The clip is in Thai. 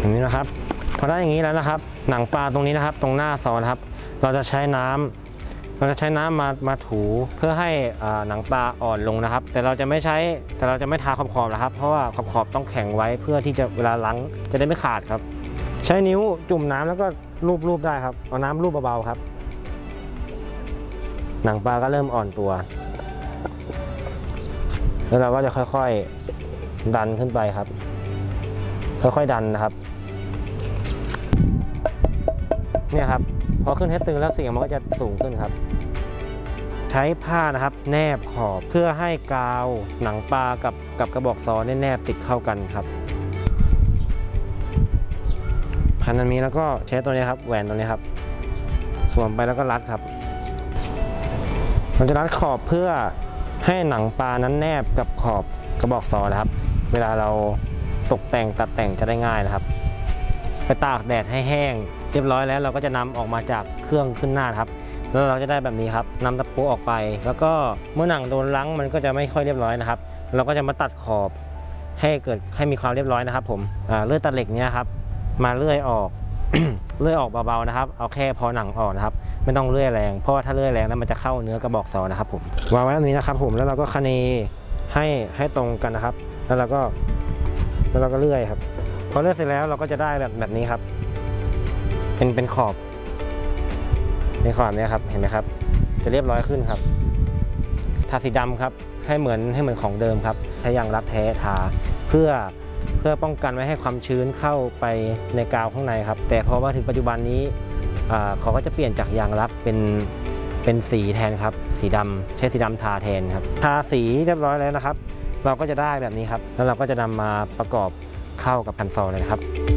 อย่างนี้นะครับพอได้อย่างนี้แล้วนะครับหนังปลาตรงนี้นะครับตรงหน้าซอนะครับเราจะใช้น้ำมาถูเพื่อให้หนังปลาอ่อนลงนะครับแต่เราจะไม่ทาขอบนะครับเพราะว่าขอบต้องแข็งไว้เพื่อที่จะเวลาล้างจะได้ไม่ขาดครับใช้นิ้วจุ่มน้ำแล้วก็ลูบได้ครับเอาน้ำลูบเบาๆครับหนังปลาก็เริ่มอ่อนตัวแล้วเราก็จะค่อยๆดันขึ้นไปครับค่อยๆดันนะครับเนี่ยครับพอขึ้นให้ตึงแล้วเสียงมันก็จะสูงขึ้นครับใช้ผ้านะครับแนบขอบเพื่อให้กาวหนังปลากับกระบอกซอแนบติดเข้ากันครับพันอันนี้แล้วก็ใช้ตัวนี้ครับแหวนตัวนี้ครับสวมไปแล้วก็รัดครับมันจะรัดขอบเพื่อให้หนังปลานั้นแนบกับขอบกระบอกซอนะครับเวลาเราตกแต่งตัดแต่งจะได้ง่ายนะครับไปตากแดดให้แห้งเรียบร้อยแล้วเราก็จะนำออกมาจากเครื่องขึ้นหน้าครับแล้วเราจะได้แบบนี้ครับนำตะปูออกไปแล้วก็เมื่อหนังโดนล้างมันก็จะไม่ค่อยเรียบร้อยนะครับเราก็จะมาตัดขอบให้มีความเรียบร้อยนะครับผมเลื่อยตัดเหล็กเนี้ยครับมาเลื่อยออก เลื่อยออกเบาๆนะครับเอาแค่พอหนังออกนะครับไม่ต้องเลื่อยแรงเพราะว่าถ้าเลื่อยแรงแล้วมันจะเข้าเนื้อกระบอกซอนะครับผมวางไว้แบบนี้นะครับผมแล้วเราก็คะเนให้ตรงกันนะครับแล้วเราก็เลื่อยครับพอเลื่อยเสร็จแล้วเราก็จะได้แบบนี้ครับเป็นขอบนี้ครับเห็นไหมครับจะเรียบร้อยขึ้นครับทาสีดำครับให้เหมือนของเดิมครับใช้ยางรักแท้ทาเพื่อป้องกันไม่ให้ความชื้นเข้าไปในกาวข้างในครับแต่พอมาถึงปัจจุบันนี้เขาก็จะเปลี่ยนจากยางรักเป็นสีแทนครับสีดำใช้สีดำทาแทนครับทาสีเรียบร้อยแล้วนะครับเราก็จะได้แบบนี้ครับแล้วเราก็จะนำมาประกอบเข้ากับคันซอเลยนะครับ